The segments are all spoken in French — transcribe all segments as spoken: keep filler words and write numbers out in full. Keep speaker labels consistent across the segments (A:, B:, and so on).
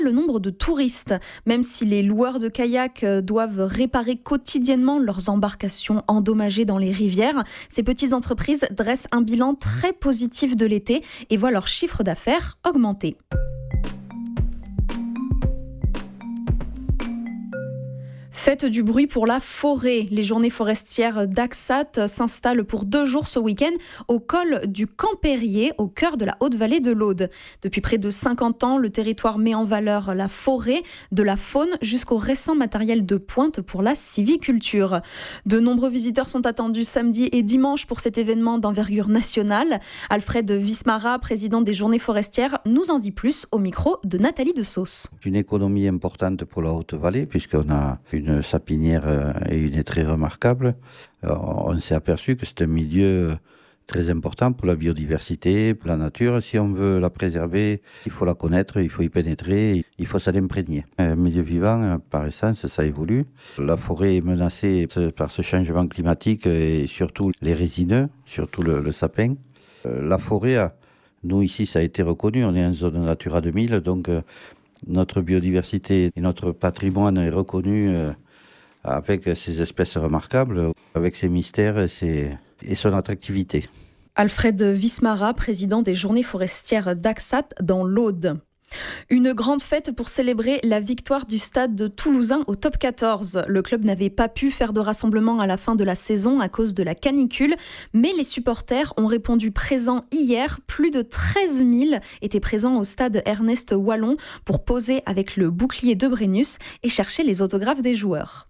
A: le nombre de touristes. Même si les loueurs de kayak doivent réparer quotidiennement leurs embarcations endommagées dans les rivières, ces petites entreprises dressent un bilan très positif de l'été et voient leur chiffre d'affaires augmenter. Faites du bruit pour la forêt. Les journées forestières d'Axat s'installent pour deux jours ce week-end au col du Camp-Périer, au cœur de la Haute-Vallée de l'Aude. Depuis près de cinquante ans, le territoire met en valeur la forêt, de la faune jusqu'au récent matériel de pointe pour la sylviculture. De nombreux visiteurs sont attendus samedi et dimanche pour cet événement d'envergure nationale. Alfred Wismara, président des journées forestières, nous en dit plus au micro de Nathalie de Sauce.
B: Une économie importante pour la Haute-Vallée puisqu'on a une Une sapinière et une étrie remarquable. On s'est aperçu que c'est un milieu très important pour la biodiversité, pour la nature. Si on veut la préserver, il faut la connaître, il faut y pénétrer, il faut s'en imprégner. Un milieu vivant, par essence, ça évolue. La forêt est menacée par ce changement climatique et surtout les résineux, surtout le, le sapin. La forêt, nous ici, ça a été reconnu, on est en zone Natura deux mille, donc notre biodiversité et notre patrimoine est reconnu euh, avec ces espèces remarquables, avec ses mystères et, ses, et son attractivité.
A: Alfred Wismara, président des journées forestières d'Axat dans l'Aude. Une grande fête pour célébrer la victoire du Stade de Toulousain au top quatorze. Le club n'avait pas pu faire de rassemblement à la fin de la saison à cause de la canicule, mais les supporters ont répondu présents hier. Plus de treize mille étaient présents au stade Ernest Wallon pour poser avec le bouclier de Brennus et chercher les autographes des joueurs.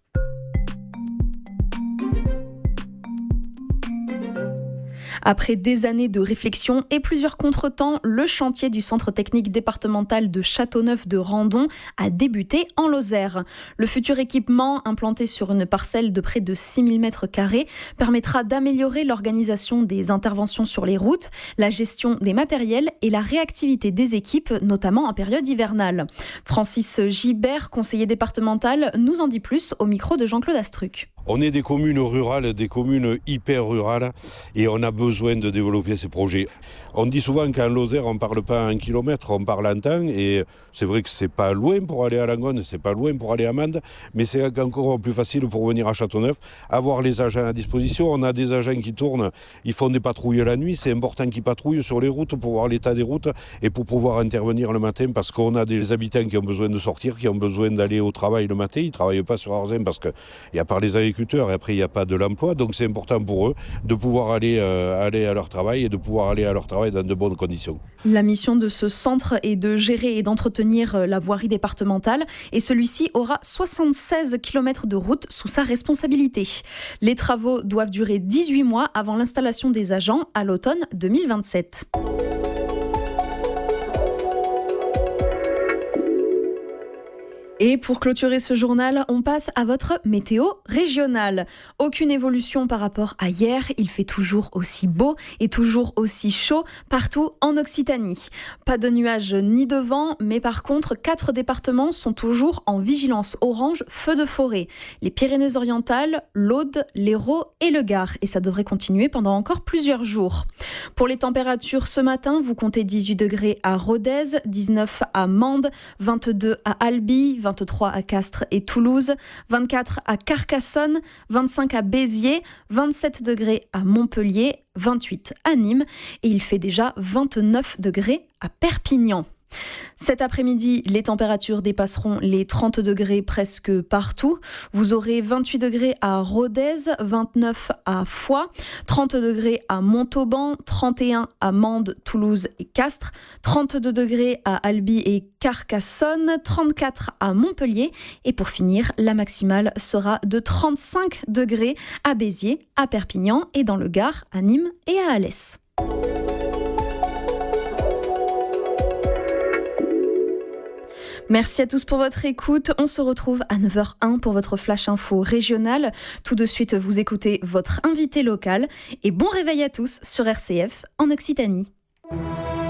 A: Après des années de réflexion et plusieurs contretemps, le chantier du centre technique départemental de Châteauneuf de Randon a débuté en Lozère. Le futur équipement, implanté sur une parcelle de près de six mille mètres carrés, permettra d'améliorer l'organisation des interventions sur les routes, la gestion des matériels et la réactivité des équipes, notamment en période hivernale. Francis Gibert, conseiller départemental, nous en dit plus au micro de Jean-Claude Astruc.
C: On est des communes rurales, des communes hyper rurales et on a besoin de développer ces projets. On dit souvent qu'en Lozère, on ne parle pas un kilomètre, on parle en temps et c'est vrai que c'est pas loin pour aller à Langonne, c'est pas loin pour aller à Mende, mais c'est encore plus facile pour venir à Châteauneuf, avoir les agents à disposition. On a des agents qui tournent, ils font des patrouilles la nuit, c'est important qu'ils patrouillent sur les routes pour voir l'état des routes et pour pouvoir intervenir le matin parce qu'on a des habitants qui ont besoin de sortir, qui ont besoin d'aller au travail le matin, ils ne travaillent pas sur Arzin parce qu'il y a par les agriculteurs et après il n'y a pas de l'emploi, donc c'est important pour eux de pouvoir aller, euh, aller à leur travail et de pouvoir aller à leur travail dans de bonnes conditions.
A: La mission de ce centre est de gérer et d'entretenir la voirie départementale et celui-ci aura soixante-seize kilomètres de route sous sa responsabilité. Les travaux doivent durer dix-huit mois avant l'installation des agents à l'automne deux mille vingt-sept. Et pour clôturer ce journal, on passe à votre météo régionale. Aucune évolution par rapport à hier. Il fait toujours aussi beau et toujours aussi chaud partout en Occitanie. Pas de nuages ni de vent, mais par contre, quatre départements sont toujours en vigilance orange feu de forêt. Les Pyrénées-Orientales, l'Aude, l'Hérault et le Gard. Et ça devrait continuer pendant encore plusieurs jours. Pour les températures, ce matin, vous comptez dix-huit degrés à Rodez, dix-neuf à Mende, vingt-deux à Albi, vingt-trois à Castres et Toulouse, vingt-quatre à Carcassonne, vingt-cinq à Béziers, vingt-sept degrés à Montpellier, vingt-huit à Nîmes et il fait déjà vingt-neuf degrés à Perpignan. Cet après-midi, les températures dépasseront les trente degrés presque partout. Vous aurez vingt-huit degrés à Rodez, vingt-neuf à Foix, trente degrés à Montauban, trente et un à Mende, Toulouse et Castres, trente-deux degrés à Albi et Carcassonne, trente-quatre à Montpellier et pour finir, la maximale sera de trente-cinq degrés à Béziers, à Perpignan et dans le Gard, à Nîmes et à Alès. Merci à tous pour votre écoute. On se retrouve à neuf heures un pour votre flash info régional. Tout de suite, vous écoutez votre invité local. Et bon réveil à tous sur R C F en Occitanie.